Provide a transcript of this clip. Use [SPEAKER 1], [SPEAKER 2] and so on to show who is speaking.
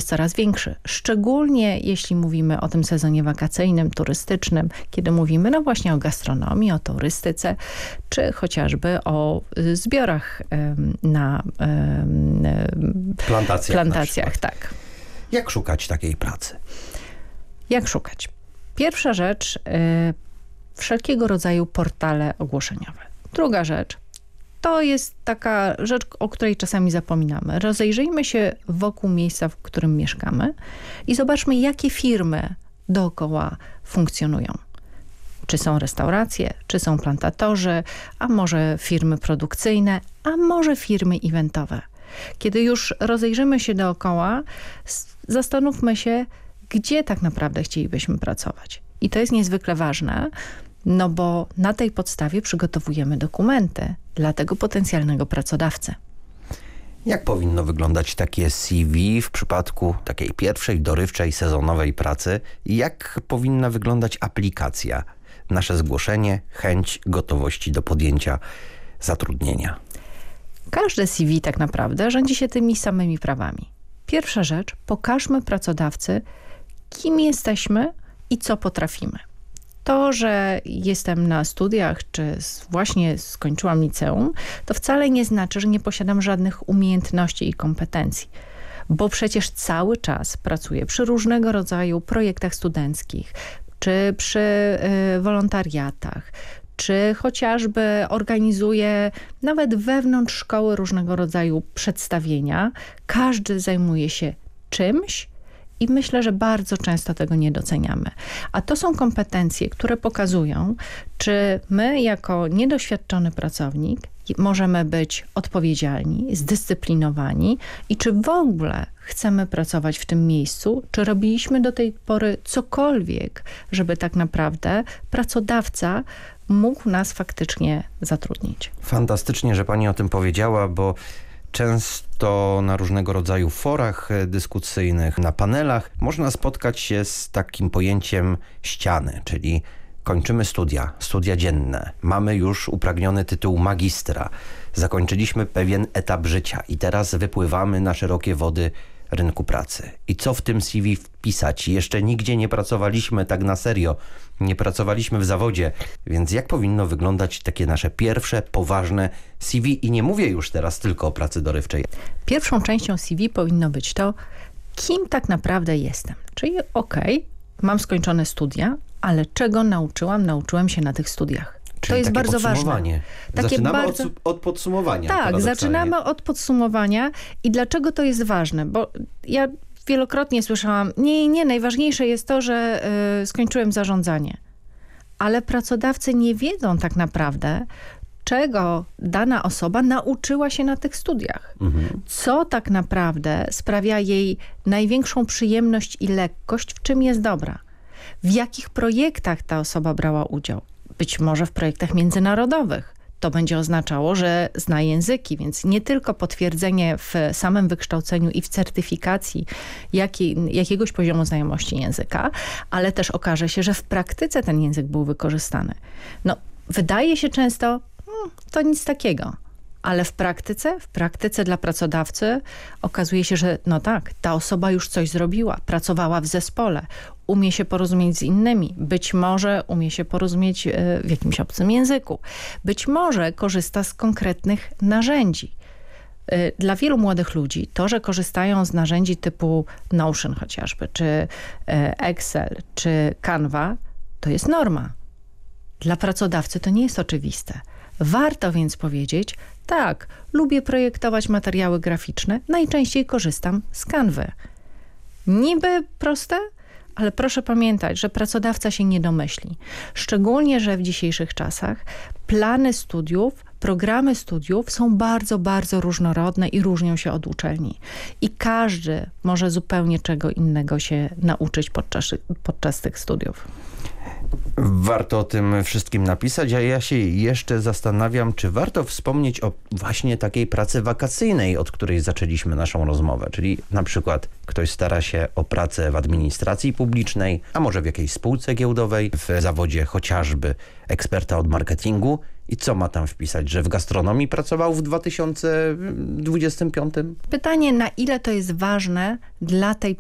[SPEAKER 1] coraz większy. Szczególnie jeśli mówimy o tym sezonie wakacyjnym, turystycznym, kiedy mówimy no właśnie o gastronomii, o turystyce, czy chociażby o zbiorach na plantacjach. Tak.
[SPEAKER 2] Jak szukać takiej pracy?
[SPEAKER 1] Jak szukać? Pierwsza rzecz, wszelkiego rodzaju portale ogłoszeniowe. Druga rzecz, to jest taka rzecz, o której czasami zapominamy. Rozejrzyjmy się wokół miejsca, w którym mieszkamy i zobaczmy, jakie firmy dookoła funkcjonują. Czy są restauracje, czy są plantatorzy, a może firmy produkcyjne, a może firmy eventowe. Kiedy już rozejrzymy się dookoła, zastanówmy się, gdzie tak naprawdę chcielibyśmy pracować. I to jest niezwykle ważne, no bo na tej podstawie przygotowujemy dokumenty dla tego potencjalnego pracodawcy.
[SPEAKER 2] Jak powinno wyglądać takie CV w przypadku takiej pierwszej, dorywczej, sezonowej pracy? I jak powinna wyglądać aplikacja? Nasze zgłoszenie, chęć, gotowości do podjęcia zatrudnienia.
[SPEAKER 1] Każde CV tak naprawdę rządzi się tymi samymi prawami. Pierwsza rzecz, pokażmy pracodawcy, kim jesteśmy i co potrafimy. To, że jestem na studiach, czy właśnie skończyłam liceum, to wcale nie znaczy, że nie posiadam żadnych umiejętności i kompetencji. Bo przecież cały czas pracuję przy różnego rodzaju projektach studenckich, czy przy wolontariatach, czy chociażby organizuję nawet wewnątrz szkoły różnego rodzaju przedstawienia. Każdy zajmuje się czymś i myślę, że bardzo często tego nie doceniamy. A to są kompetencje, które pokazują, czy my jako niedoświadczony pracownik możemy być odpowiedzialni, zdyscyplinowani i czy w ogóle chcemy pracować w tym miejscu, czy robiliśmy do tej pory cokolwiek, żeby tak naprawdę pracodawca mógł nas faktycznie zatrudnić.
[SPEAKER 2] Fantastycznie, że pani o tym powiedziała, bo często na różnego rodzaju forach dyskusyjnych, na panelach można spotkać się z takim pojęciem ściany, czyli kończymy studia dzienne, mamy już upragniony tytuł magistra, zakończyliśmy pewien etap życia i teraz wypływamy na szerokie wody rynku pracy. I co w tym CV wpisać? Jeszcze nigdzie nie pracowaliśmy tak na serio, nie pracowaliśmy w zawodzie, więc jak powinno wyglądać takie nasze pierwsze, poważne CV? I nie mówię już teraz tylko o pracy dorywczej.
[SPEAKER 1] Pierwszą częścią CV powinno być to, kim tak naprawdę jestem. Czyli mam skończone studia, ale czego nauczyłem się na tych studiach.
[SPEAKER 2] Czyli
[SPEAKER 1] to jest
[SPEAKER 2] takie
[SPEAKER 1] bardzo ważne.
[SPEAKER 2] Zaczynamy od podsumowania.
[SPEAKER 1] Tak, zaczynamy od podsumowania. I dlaczego to jest ważne? Bo ja wielokrotnie słyszałam, nie, najważniejsze jest to, że skończyłem zarządzanie. Ale pracodawcy nie wiedzą tak naprawdę, czego dana osoba nauczyła się na tych studiach. Co tak naprawdę sprawia jej największą przyjemność i lekkość, w czym jest dobra. W jakich projektach ta osoba brała udział. Być może w projektach międzynarodowych. To będzie oznaczało, że zna języki, więc nie tylko potwierdzenie w samym wykształceniu i w certyfikacji jakiegoś poziomu znajomości języka, ale też okaże się, że w praktyce ten język był wykorzystany. No, wydaje się często, to nic takiego. Ale w praktyce dla pracodawcy okazuje się, że no tak, ta osoba już coś zrobiła, pracowała w zespole, umie się porozumieć z innymi, być może umie się porozumieć w jakimś obcym języku, być może korzysta z konkretnych narzędzi. Dla wielu młodych ludzi to, że korzystają z narzędzi typu Notion chociażby, czy Excel, czy Canva, to jest norma. Dla pracodawcy to nie jest oczywiste. Warto więc powiedzieć, tak, lubię projektować materiały graficzne, najczęściej korzystam z Canvy. Niby proste, ale proszę pamiętać, że pracodawca się nie domyśli. Szczególnie, że w dzisiejszych czasach plany studiów, programy studiów są bardzo, bardzo różnorodne i różnią się od uczelni. I każdy może zupełnie czego innego się nauczyć podczas tych studiów.
[SPEAKER 2] Warto o tym wszystkim napisać, a ja się jeszcze zastanawiam, czy warto wspomnieć o właśnie takiej pracy wakacyjnej, od której zaczęliśmy naszą rozmowę. Czyli na przykład ktoś stara się o pracę w administracji publicznej, a może w jakiejś spółce giełdowej, w zawodzie chociażby eksperta od marketingu. I co ma tam wpisać? Że w gastronomii pracował w 2025?
[SPEAKER 1] Pytanie, na ile to jest ważne dla tej